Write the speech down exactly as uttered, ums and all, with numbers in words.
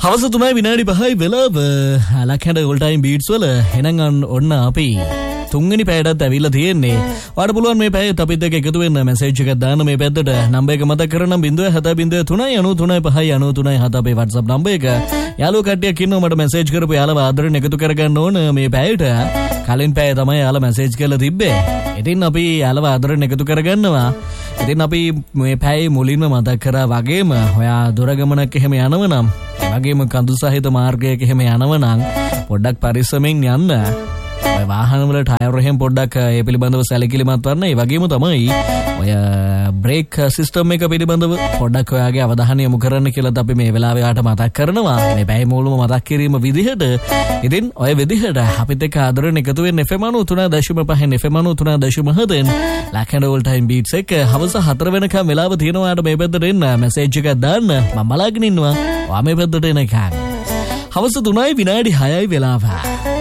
හවස තුනයි විනාඩි පහයි වෙලාව ලක්හැඩ ඕල්ටයිම් බීට්ස් වල එහෙනම් ඔන්න අපි තුන්වෙනි පැයටත් ඇවිල්ලා තියෙන්නේ. ඔයාලට පුළුවන් මේ පැයේ අපිත් එක්ක එකතු වෙන්න මැසේජ් එකක් දාන්න මේ පැත්තට. නම්බර් එක මතක් කරගන්න zero seven zero three nine three five nine three seven අපේ WhatsApp නම්බර් එක. යාළුවෝ කට්ටියක් ඉන්නවා මට මැසේජ් කරපු යාළුව ආදරෙන් එකතු කරගන්න ඕන මේ පැයට. කලින් පැය තමයි යාළුවා මැසේජ් කරලා තිබ්බේ. ඉතින් අපි යාළුව ආදරෙන් එකතු කරගන්නවා. ඉතින් අපි මේ පැයේ මුලින්ම මතක් කරා වගේම ඔයා දුර ගමනක් එහෙම යනව නම් වගේම කඳු සහිත මාර්ගයක එහෙම යනව නම් පොඩ්ඩක් පරිස්සමෙන් යන්න. ඔය වාහන වල ටයර් එහෙම පොඩ්ඩක් ඒ පිළිබඳව සැලකිලිමත් වන්න. ඒ වගේම තමයි ඔය බ්‍රේක් සිස්ටම් එක පිළිබඳව පොඩ්ඩක් ඔයාගේ අවධානය යොමු කරන්න කියලා අපි මේ වෙලාවේ ආට මතක් කරනවා. මේ පැය මුලම මතක් කිරීම විදිහට. ඉතින් ඔය විදිහට අපිත් එක්ක ආදරෙන් එකතු වෙන්න F M ninety three point five F M ninety three point seven ලක්හැඩ all time beats එක හවස හතර වෙනකම් වෙලාව තියෙනවාට මේ පැත්තට එන්න මැසේජ් එකක් දාන්න. මම බලාගෙන ඉන්නවා. ඔයා මේ පැත්තට එනකන්. හවස තුනයි විනාඩි හයයි වෙලාව.